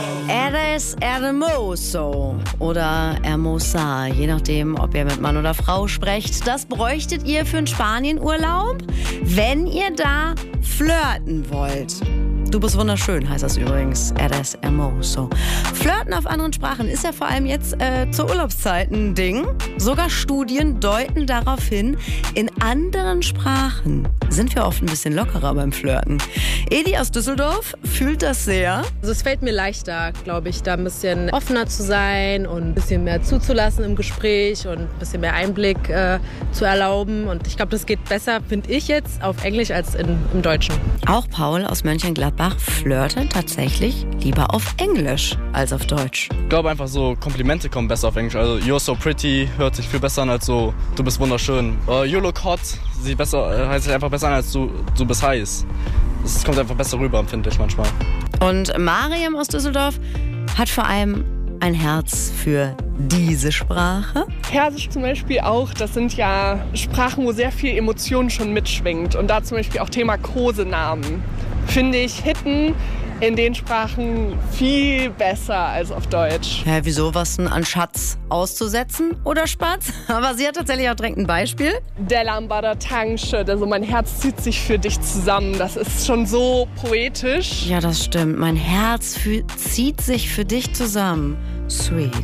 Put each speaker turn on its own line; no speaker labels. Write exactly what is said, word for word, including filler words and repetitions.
Eres hermoso oder hermosa, je nachdem, ob ihr mit Mann oder Frau sprecht. Das bräuchtet ihr für einen Spanienurlaub, wenn ihr da flirten wollt. Du bist wunderschön, heißt das übrigens. Eres hermoso. Flirten auf anderen Sprachen ist ja vor allem jetzt äh, zur Urlaubszeit ein Ding. Sogar Studien deuten darauf hin, in anderen Sprachen sind wir oft ein bisschen lockerer beim Flirten. Edi aus Düsseldorf fühlt das sehr.
Also es fällt mir leichter, glaube ich, da ein bisschen offener zu sein und ein bisschen mehr zuzulassen im Gespräch und ein bisschen mehr Einblick äh, zu erlauben. Und ich glaube, das geht besser, finde ich jetzt, auf Englisch als in, im Deutschen.
Auch Paul aus Mönchengladbach flirtet tatsächlich lieber auf Englisch als auf Deutsch.
Ich glaube einfach so, Komplimente kommen besser auf Englisch. Also you're so pretty hört sich viel besser an als so, du bist wunderschön. Uh, you look hot sieht besser, hört sich einfach besser an als du, du bist heiß. Das kommt einfach besser rüber, finde ich manchmal.
Und Mariam aus Düsseldorf hat vor allem ein Herz für diese Sprache.
Persisch zum Beispiel auch, das sind ja Sprachen, wo sehr viel Emotion schon mitschwingt. Und da zum Beispiel auch Thema Kosenamen. Finde ich Hitten in den Sprachen viel besser als auf Deutsch.
Ja, wieso was denn an Schatz auszusetzen oder Spatz? Aber sie hat tatsächlich auch direkt ein Beispiel.
Der Lambada Tangsche, also mein Herz zieht sich für dich zusammen. Das ist schon so poetisch.
Ja, das stimmt. Mein Herz fü- zieht sich für dich zusammen. Sweet.